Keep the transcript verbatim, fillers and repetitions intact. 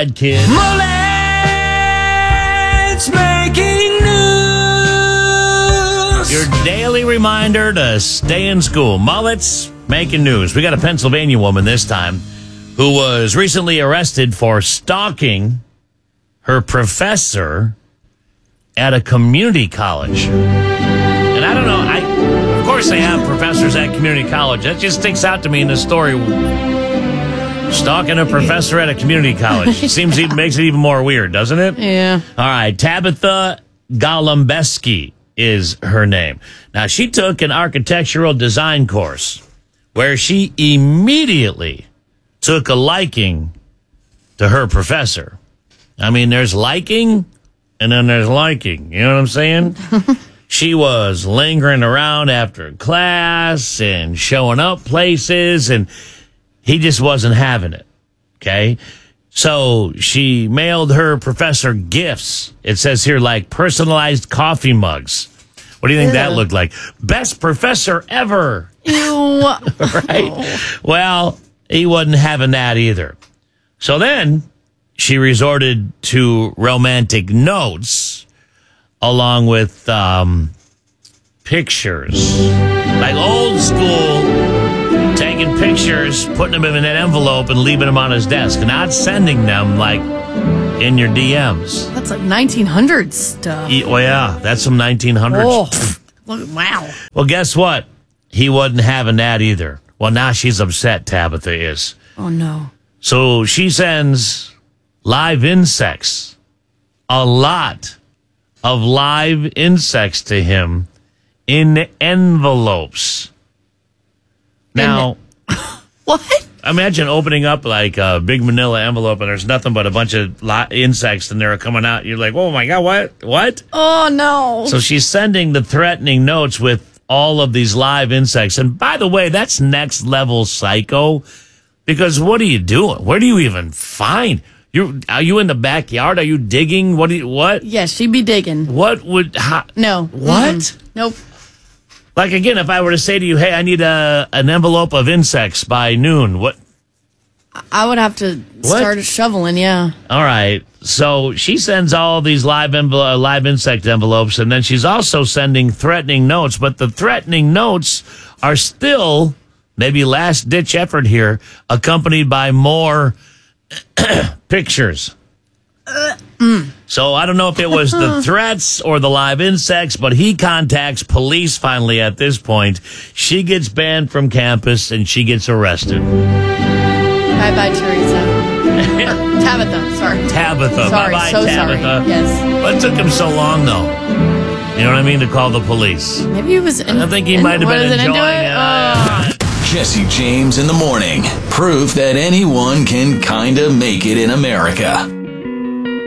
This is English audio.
right, kids. Mullets making news. Your daily reminder to stay in school. Mullets making news. We got a Pennsylvania woman this time who was recently arrested for stalking her professor at a community college. And I don't know, I of course they have professors at community college. That just sticks out to me in the story. Stalking a professor at a community college. Seems even makes it even more weird, doesn't it? Yeah. All right, Tabitha Golembeski is her name. Now, she took an architectural design course where she immediately took a liking to her professor. I mean, there's liking and then there's liking. You know what I'm saying? She was lingering around after class and showing up places, and he just wasn't having it. Okay? So she mailed her professor gifts. It says here, like personalized coffee mugs. What do you think Ew. that looked like? Best professor ever. Ew. Right? Oh. Well, he wasn't having that either. So then she resorted to romantic notes along with um, pictures. Like old school, taking pictures, putting them in an envelope and leaving them on his desk. Not sending them like in your D Ms. That's like nineteen hundreds stuff. E- well, yeah, that's some nineteen hundreds. Oh, look, wow. Well, guess what? He wasn't having that either. Well, now she's upset, Tabitha is. Oh, no. So she sends live insects, a lot of live insects to him in envelopes. Now, What? imagine opening up like a big manila envelope and there's nothing but a bunch of li- insects and they're coming out. You're like, oh my God, what? What? Oh, no. So she's sending the threatening notes with all of these live insects. And by the way, that's next level psycho, because what are you doing? Where do you even find? You are you in the backyard? Are you digging? What do you, what? Yes, she'd be digging. What would, how, No. What? Mm-mm. Nope. like again, if I were to say to you, hey, I need a, an envelope of insects by noon, what? I would have to start shoveling, yeah. All right. So she sends all these live envel- live insect envelopes, and then she's also sending threatening notes. But the threatening notes are still, maybe last ditch effort here, accompanied by more pictures. Uh, mm. So I don't know if it was the threats or the live insects, but he contacts police finally at this point. She gets banned from campus, and she gets arrested. Bye-bye, Teresa. Tabitha, sorry. Tabitha. Sorry, Bye-bye, so Tabitha. sorry. Yes. What took him so long, though? You know what I mean? To call the police. Maybe he was in, I think he in, might have been was it enjoying into it. it. Oh. Jesse James in the morning. Proof that anyone can kind of make it in America.